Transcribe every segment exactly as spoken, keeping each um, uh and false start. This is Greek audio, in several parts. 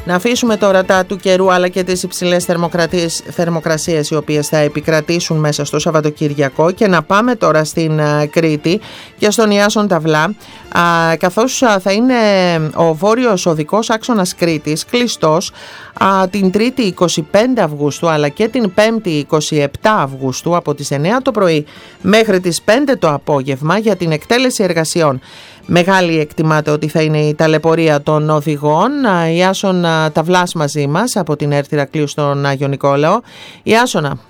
Να αφήσουμε τώρα τα του καιρού αλλά και τις υψηλές θερμοκρασίες οι οποίες θα επικρατήσουν μέσα στο Σαββατοκυριακό και να πάμε τώρα στην Κρήτη και στον Ιάσον Ταυλά, καθώς θα είναι ο βόρειος οδικός άξονας Κρήτης κλειστός την Τρίτη εικοστή πέμπτη Αυγούστου αλλά και την Πέμπτη εικοστή εβδόμη Αυγούστου από τις εννιά το πρωί μέχρι τις πέντε το απόγευμα για την εκτέλεση εργασιών. Μεγάλη εκτιμάται ότι θα είναι η ταλαιπωρία των οδηγών. Ιάσον Ταυλάς μαζί μας από την ΕΡΤ Ηρακλείου στον Άγιο Νικόλαο. Ιάσονα.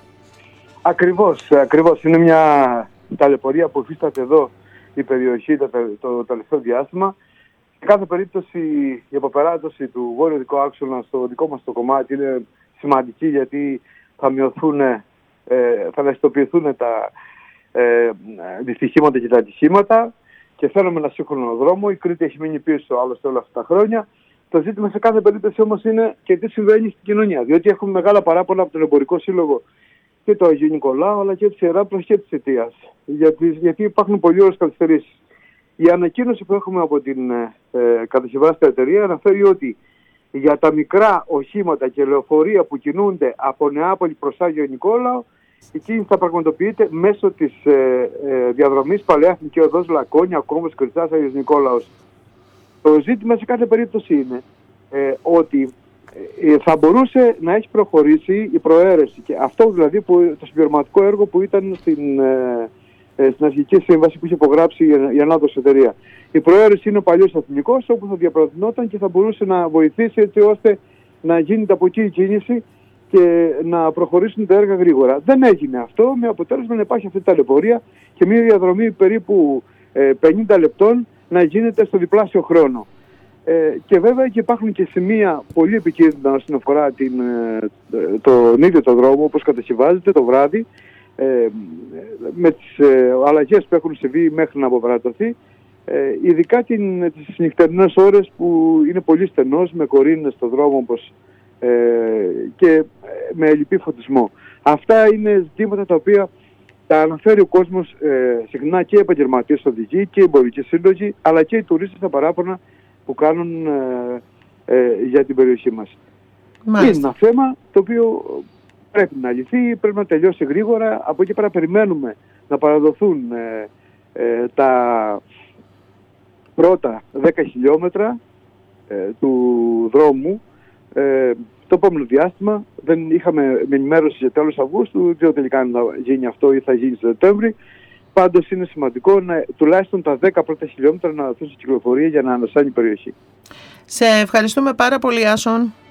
Ακριβώς, ακριβώς. Είναι μια ταλαιπωρία που υφίσταται εδώ η περιοχή το, το τελευταίο διάστημα. Σε κάθε περίπτωση η αποπεράτωση του βόρειο οδικού άξονα στο δικό μας το κομμάτι είναι σημαντική, γιατί θα μειωθούν, ε, θα ελαχιστοποιηθούν τα ε, δυστυχήματα και τα ατυχήματα και θέλουμε ένα σύγχρονο δρόμο. Η Κρήτη έχει μείνει πίσω άλλωστε όλα αυτά τα χρόνια. Το ζήτημα σε κάθε περίπτωση όμως είναι και τι συμβαίνει στην κοινωνία. Διότι έχουμε μεγάλα παράπονα από τον Εμπορικό Σύλλογο και το Αγίου Νικολάου αλλά και της Ιεράπλος και της Αιτίας. Γιατί, γιατί υπάρχουν πολύ ώρες καθυστερήσεις. Η ανακοίνωση που έχουμε από την ε, κατασκευάστρια εταιρεία αναφέρει ότι για τα μικρά οχήματα και λεωφορεία που κινούνται από Νεάπολη προς Άγιο Νικόλαο, η κίνηση θα πραγματοποιείται μέσω της ε, ε, διαδρομής Παλαιά Εθνική Οδός Λακώνια, Κόμβος, Κρυτσάς, Άγιος Νικόλαος. Το ζήτημα σε κάθε περίπτωση είναι ε, ότι ε, θα μπορούσε να έχει προχωρήσει η προαίρεση, και αυτό δηλαδή που, το συμπληρωματικό έργο που ήταν στην, ε, ε, στην αρχική σύμβαση που είχε υπογράψει η ανάδοση εταιρεία. Η προαίρεση είναι ο παλιός εθνικός, όπου θα διαπραγματευόταν και θα μπορούσε να βοηθήσει έτσι ώστε να γίνεται από εκεί η κίνηση και να προχωρήσουν τα έργα γρήγορα. Δεν έγινε αυτό, με αποτέλεσμα να υπάρχει αυτή η ταλαιπωρία και μια διαδρομή περίπου ε, πενήντα λεπτών να γίνεται στο διπλάσιο χρόνο. Ε, και βέβαια και υπάρχουν και σημεία πολύ επικίνδυνα όσον αφορά την, ε, τον ίδιο το δρόμο, όπως κατασκευάζεται το βράδυ, ε, με τις ε, αλλαγές που έχουν συμβεί μέχρι να αποπερατωθεί, ε, ειδικά την, τις νυχτερινές ώρες που είναι πολύ στενός, με κορίνες στο δρόμο όπως, ε, και με ελλειπή φωτισμό. Αυτά είναι ζητήματα τα οποία τα αναφέρει ο κόσμος ε, συχνά, και οι επαγγελματίες οδηγοί και οι εμπορικοί σύλλογοι, αλλά και οι τουρίστες στα παράπονα που κάνουν ε, ε, για την περιοχή μας. Μάλιστα. Είναι ένα θέμα το οποίο πρέπει να λυθεί, πρέπει να τελειώσει γρήγορα. Από εκεί πέρα περιμένουμε να παραδοθούν ε, ε, τα πρώτα δέκα χιλιόμετρα ε, του δρόμου. Ε, το επόμενο διάστημα δεν είχαμε ενημέρωση για τέλος Αυγούστου, δεν ξέρω τελικά να γίνει αυτό ή θα γίνει στο Σεπτέμβρη. Πάντως είναι σημαντικό να, τουλάχιστον τα δέκα πρώτα χιλιόμετρα να δοθούν στην κυκλοφορία για να ανασάνει η περιοχή. Σε ευχαριστούμε πάρα πολύ, Άσον.